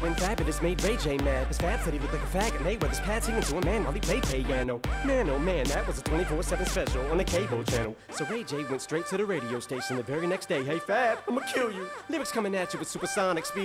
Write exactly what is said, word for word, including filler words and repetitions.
when Fabulous made Ray J mad. His Fab said he looked like a faggot. Mayweather's pad singing to a man while he played piano. Man, oh man, that was a twenty-four seven special on the cable channel. So Ray J went straight to the radio station the very next day. Hey Fab, I'ma kill you. Lyrics coming at you with supersonic speed.